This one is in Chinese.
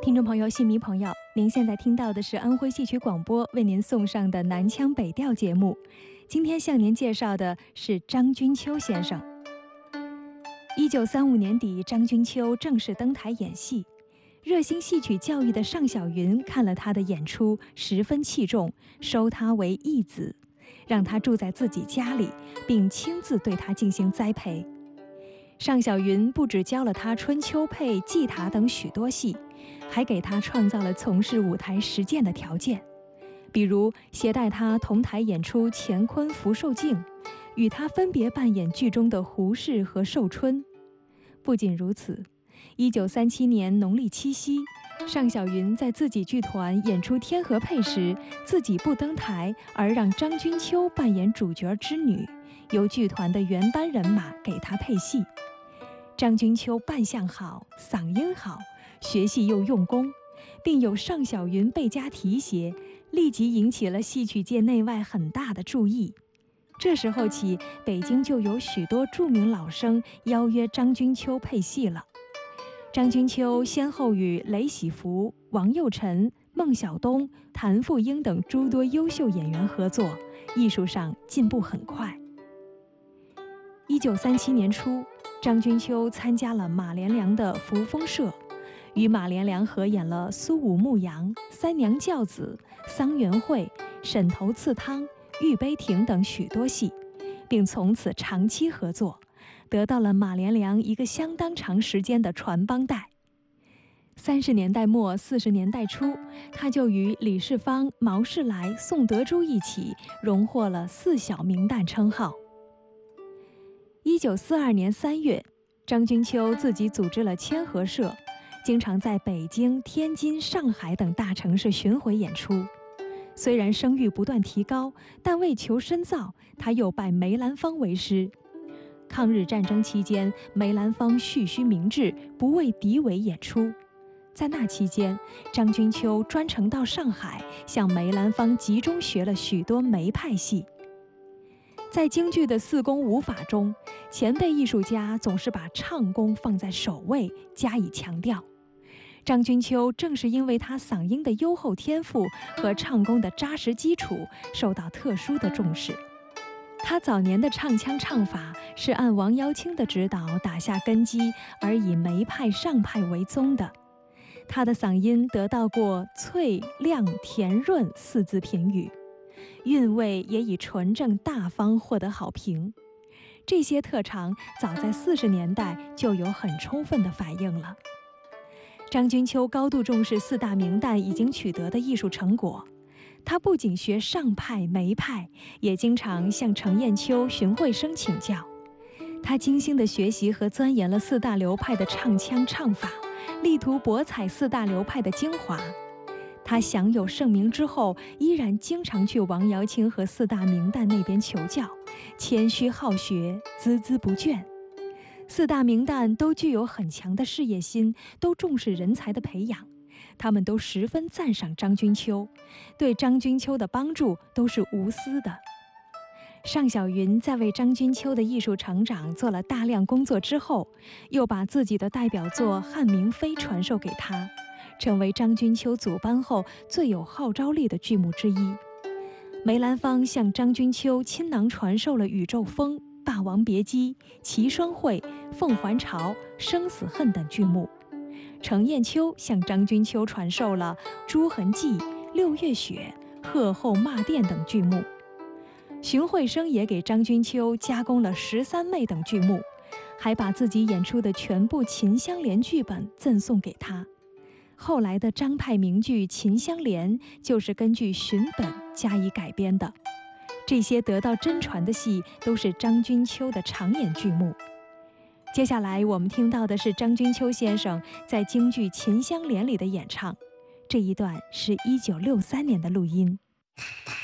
听众朋友、戏迷朋友，您现在听到的是安徽戏曲广播为您送上的南腔北调节目。今天向您介绍的是张君秋先生。1935年底，张君秋正式登台演戏。热心戏曲教育的尚小云看了他的演出，十分器重，收他为义子，让他住在自己家里，并亲自对他进行栽培。尚小云不只教了他春秋配、祭塔等许多戏，还给他创造了从事舞台实践的条件，比如携带他同台演出乾坤福寿镜，与他分别扮演剧中的胡适和寿春。不仅如此，1937年农历七夕，尚小云在自己剧团演出天河配时，自己不登台，而让张君秋扮演主角之女，由剧团的原班人马给她配戏。张君秋扮相好，嗓音好，学戏又用功，并有尚小云倍加提携，立即引起了戏曲界内外很大的注意。这时候起，北京就有许多著名老生邀约张君秋配戏了。张君秋先后与雷喜福、王佑臣、孟小冬、谭富英等诸多优秀演员合作，艺术上进步很快。1937年初，张君秋参加了马连良的扶风社，与马连良合演了《苏武牧羊》《三娘教子》《桑园会》《沈头刺汤》《玉杯亭》等许多戏，并从此长期合作，得到了马连良一个相当长时间的传帮带。30年代末40年代初，他就与李世芳、毛世来、宋德珠一起荣获了4小名旦称号。1942年3月，张君秋自己组织了千和社，经常在北京、天津、上海等大城市巡回演出。虽然声誉不断提高，但为求深造，他又拜梅兰芳为师。抗日战争期间，梅兰芳蓄须明志，不为敌伪演出。在那期间，张君秋专程到上海，向梅兰芳集中学了许多梅派戏。在京剧的4功5法中，前辈艺术家总是把唱功放在首位，加以强调。张君秋正是因为他嗓音的优厚天赋和唱功的扎实基础，受到特殊的重视。他早年的唱腔唱法是按王瑶卿的指导打下根基，而以梅派上派为宗的。他的嗓音得到过脆、亮、甜润4字评语，韵味也以纯正大方获得好评。这些特长早在40年代就有很充分的反映了。张君秋高度重视4大名旦已经取得的艺术成果，他不仅学上派、梅派，也经常向程砚秋、荀慧生请教。他精心地学习和钻研了4大流派的唱腔唱法，力图博采4大流派的精华。他享有盛名之后，依然经常去王瑶卿和4大名旦那边求教，谦虚好学，孜孜不倦。4大名旦都具有很强的事业心，都重视人才的培养，他们都十分赞赏张君秋，对张君秋的帮助都是无私的。尚小云在为张君秋的艺术成长做了大量工作之后，又把自己的代表作《汉明妃》传授给他，成为张君秋组班后最有号召力的剧目之一。梅兰芳向张君秋倾囊传授了《宇宙风》《霸王别姬》《齐双会》《凤还巢》《生死恨》等剧目。程砚秋向张君秋传授了《朱痕记》《六月雪》《鹤后骂店》等剧目。荀慧生也给张君秋加工了《十三妹》等剧目，还把自己演出的全部秦香莲剧本赠送给他。后来的张派名剧《秦香莲》就是根据荀本加以改编的。这些得到真传的戏都是张君秋的常演剧目。接下来我们听到的是张君秋先生在京剧《秦香莲》里的演唱，这一段是1963年的录音。